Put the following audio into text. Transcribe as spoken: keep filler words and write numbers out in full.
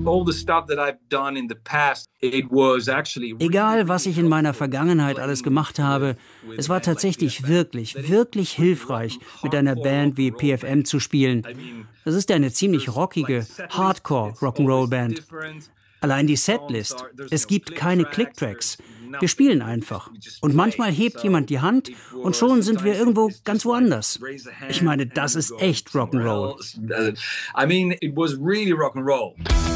Egal, was ich in meiner Vergangenheit alles gemacht habe, es war tatsächlich wirklich, wirklich hilfreich, mit einer Band wie P F M zu spielen. Das ist eine ziemlich rockige Hardcore-Rock'n'Roll-Band. Allein die Setlist. Es gibt keine Clicktracks. Wir spielen einfach. Und manchmal hebt jemand die Hand und schon sind wir irgendwo ganz woanders. Ich meine, das ist echt Rock'n'Roll. I mean, it was really rock and roll.